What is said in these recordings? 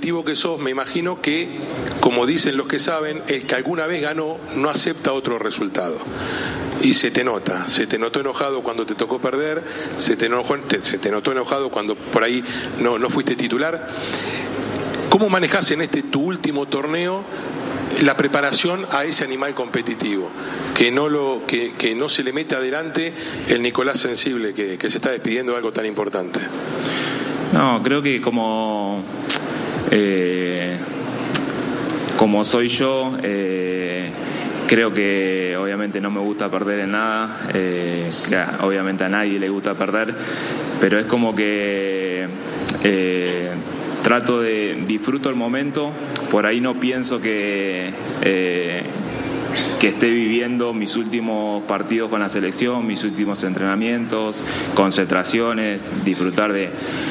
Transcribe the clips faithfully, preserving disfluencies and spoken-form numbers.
competitivo que sos, me imagino que, como dicen los que saben, el que alguna vez ganó no acepta otro resultado. Y se te nota, se te notó enojado cuando te tocó perder, se te, enojó, te, se te notó enojado cuando por ahí no, no fuiste titular. ¿Cómo manejás en este tu último torneo la preparación a ese animal competitivo? Que no, lo, que, que no se le mete adelante el Nicolás sensible, que, que se está despidiendo de algo tan importante. No, creo que como, eh, como soy yo, eh, creo que obviamente no me gusta perder en nada, eh, obviamente a nadie le gusta perder, pero es como que eh, trato de, disfruto el momento, por ahí no pienso que, eh, que esté viviendo mis últimos partidos con la selección, mis últimos entrenamientos, concentraciones, disfrutar de...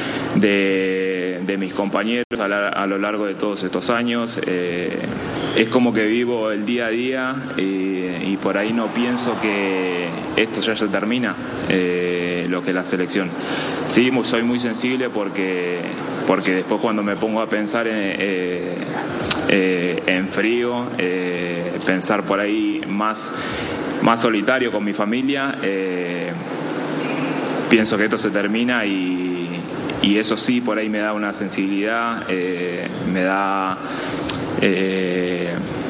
De, de mis compañeros a, la, a lo largo de todos estos años. Eh, es como que vivo el día a día y, y por ahí no pienso que esto ya se termina, eh, lo que es la selección. Sí, soy muy sensible porque, porque después cuando me pongo a pensar en, eh, eh, en frío, eh, pensar por ahí más, más solitario con mi familia, eh, pienso que esto se termina y Y eso sí, por ahí me da una sensibilidad, eh, me da eh,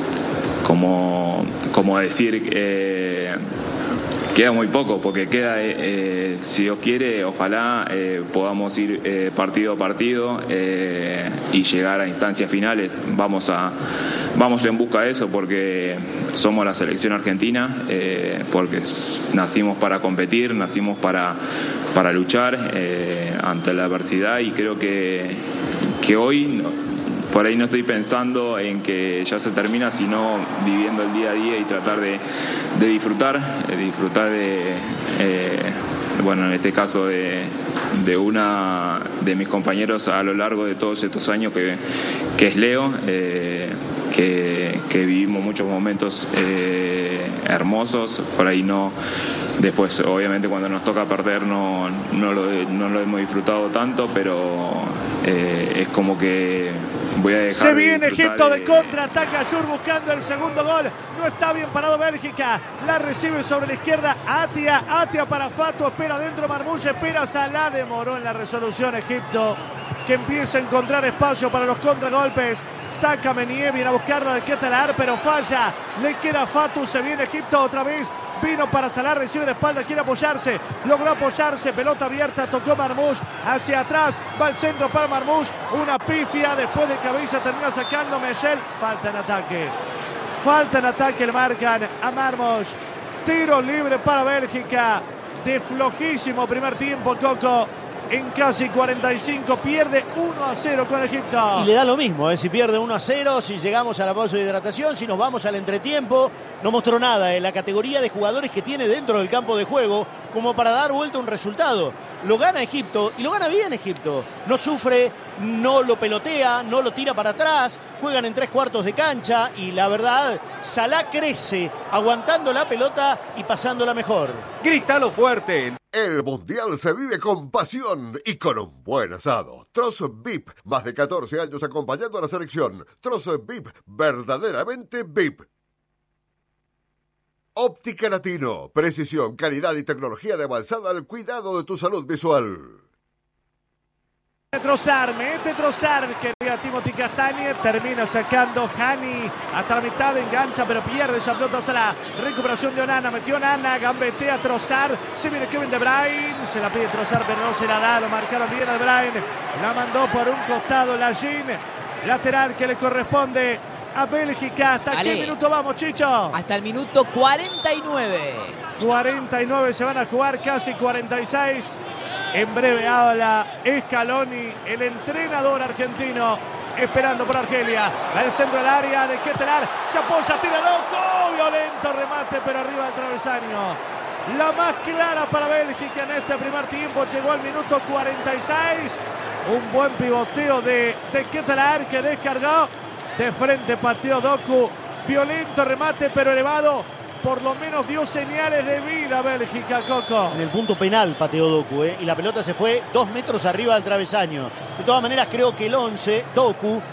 como, como decir, eh, queda muy poco, porque queda, eh, si Dios quiere, ojalá eh, podamos ir eh, partido a partido eh, y llegar a instancias finales. Vamos, a, vamos en busca de eso, porque somos la selección argentina, eh, porque nacimos para competir, nacimos para... para luchar eh, ante la adversidad, y creo que, que hoy no, por ahí no estoy pensando en que ya se termina, sino viviendo el día a día y tratar de, de disfrutar, de disfrutar de, eh, bueno, en este caso de, de una de mis compañeros a lo largo de todos estos años, que, que es Leo, eh, que, que vivimos muchos momentos eh, hermosos, por ahí no... Después, obviamente, cuando nos toca perder no, no, lo, no lo hemos disfrutado tanto, pero eh, es como que voy a dejar. Se viene de Egipto de de... contraataca, Ayur buscando el segundo gol. No está bien parado Bélgica. La recibe sobre la izquierda Atia. Atia para Fato. Espera dentro Marmouche. Espera Salah. Demoró en la resolución Egipto, que empieza a encontrar espacio para los contragolpes. Saca Menier, viene a buscarla de Ketelaar, pero falla. Le queda Fatou. Se viene Egipto otra vez. Vino para Salah, recibe de espalda, quiere apoyarse, logró apoyarse, pelota abierta, tocó Marmouche, hacia atrás, va al centro para Marmouche, una pifia, después de cabeza termina sacando Michel, falta en ataque, falta en ataque, le marcan a Marmouche, tiro libre para Bélgica, de flojísimo primer tiempo, Coco. En casi cuarenta y cinco pierde uno a cero con Egipto. Y le da lo mismo, ¿eh? Si pierde uno a cero, si llegamos a la pausa de hidratación, si nos vamos al entretiempo. No mostró nada en la categoría de jugadores que tiene dentro del campo de juego como para dar vuelta un resultado. Lo gana Egipto y lo gana bien Egipto. No sufre, no lo pelotea, no lo tira para atrás. Juegan en tres cuartos de cancha y la verdad, Salah crece aguantando la pelota y pasándola mejor. ¡Grítalo fuerte! El Mundial se vive con pasión y con un buen asado. Trozo V I P, más de catorce años acompañando a la selección. Trozo V I P, verdaderamente V I P. Óptica Latino, precisión, calidad y tecnología de avanzada al cuidado de tu salud visual. Trossard, mete Trossard, quería Timothy Castagne, termina sacando Hani hasta la mitad, engancha pero pierde esa pelota. Salah, recuperación de Onana, metió Onana, gambetea Trossard, se viene Kevin De Bruyne, se la pide Trossard pero no se la da, lo marcaron bien a De Bruyne, la mandó por un costado Lallín, lateral que le corresponde a Bélgica. ¿Hasta Ale, qué minuto vamos, Chicho? Hasta el minuto cuarenta y nueve. cuarenta y nueve, se van a jugar casi cuarenta y seis. En breve habla Scaloni, el entrenador argentino, esperando por Argelia. Al centro del área de Ketelaar, se apoya, tira loco, violento remate, pero arriba del travesaño. La más clara para Bélgica en este primer tiempo, llegó al minuto cuarenta y seis. Un buen pivoteo de, de Ketelaar que descargó. De frente pateó Doku, violento remate, pero elevado. Por lo menos dio señales de vida Bélgica, Coco. En el punto penal pateó Doku, ¿eh? Y la pelota se fue dos metros arriba del travesaño. De todas maneras, creo que el once, Doku,